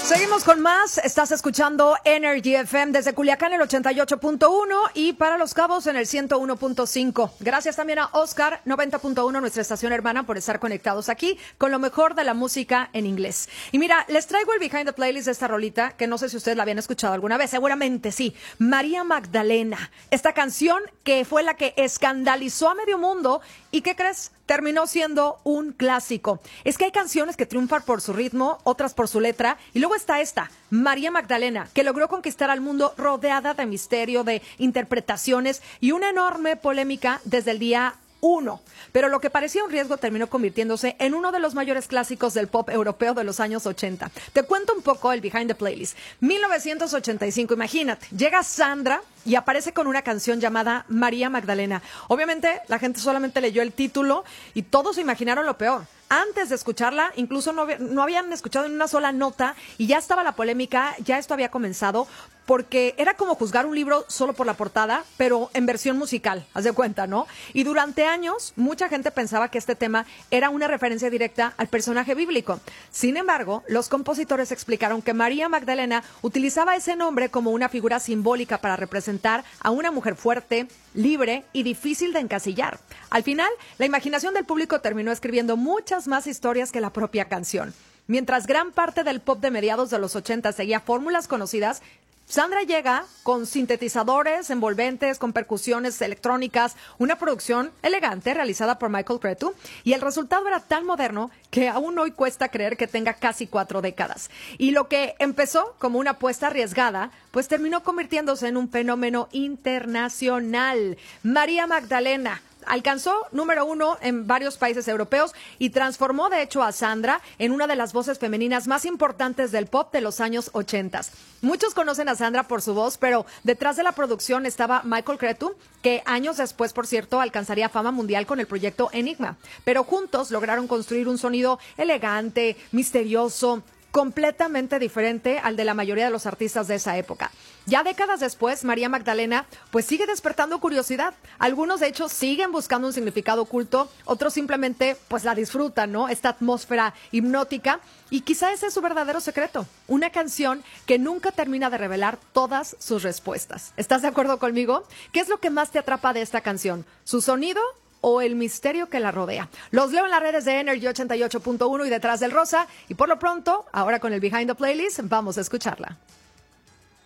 Seguimos con más. Estás escuchando Energy FM desde Culiacán, el 88.1 y para Los Cabos en el 101.5. Gracias también a Oscar 90.1, nuestra estación hermana, por estar conectados aquí con lo mejor de la música en inglés. Y mira, les traigo el behind the playlist de esta rolita, que no sé si ustedes la habían escuchado alguna vez. Seguramente sí. María Magdalena. Esta canción que fue la que escandalizó a medio mundo. ¿Y qué crees? Terminó siendo un clásico. Es que hay canciones que triunfan por su ritmo, otras por su letra, y luego está esta, María Magdalena, que logró conquistar al mundo rodeada de misterio, de interpretaciones y una enorme polémica desde el día uno. Pero lo que parecía un riesgo terminó convirtiéndose en uno de los mayores clásicos del pop europeo de los años 80. Te cuento un poco el behind the playlist. 1985, imagínate, llega Sandra y aparece con una canción llamada María Magdalena. Obviamente la gente solamente leyó el título y todos se imaginaron lo peor. Antes de escucharla, incluso no habían escuchado ni una sola nota y ya estaba la polémica, ya esto había comenzado, porque era como juzgar un libro solo por la portada, pero en versión musical, haz de cuenta, ¿no? Y durante años, mucha gente pensaba que este tema era una referencia directa al personaje bíblico. Sin embargo, los compositores explicaron que María Magdalena utilizaba ese nombre como una figura simbólica para representar a una mujer fuerte, libre y difícil de encasillar. Al final, la imaginación del público terminó escribiendo muchas más historias que la propia canción. Mientras gran parte del pop de mediados de los 80 seguía fórmulas conocidas, Sandra llega con sintetizadores envolventes, con percusiones electrónicas, una producción elegante realizada por Michael Cretu, y el resultado era tan moderno que aún hoy cuesta creer que tenga casi 4 décadas. Y lo que empezó como una apuesta arriesgada, pues terminó convirtiéndose en un fenómeno internacional. María Magdalena alcanzó número 1 en varios países europeos y transformó de hecho a Sandra en una de las voces femeninas más importantes del pop de los años 80. Muchos conocen a Sandra por su voz, pero detrás de la producción estaba Michael Cretu, que años después, por cierto, alcanzaría fama mundial con el proyecto Enigma. Pero juntos lograron construir un sonido elegante, misterioso, completamente diferente al de la mayoría de los artistas de esa época. Ya décadas después, María Magdalena pues sigue despertando curiosidad. Algunos de hecho siguen buscando un significado oculto, otros simplemente pues la disfrutan, ¿no? Esta atmósfera hipnótica, y quizá ese es su verdadero secreto, una canción que nunca termina de revelar todas sus respuestas. ¿Estás de acuerdo conmigo? ¿Qué es lo que más te atrapa de esta canción? ¿Su sonido o el misterio que la rodea? Los leo en las redes de Energy 88.1 y Detrás del Rosa. Y por lo pronto, ahora con el Behind the Playlist, vamos a escucharla.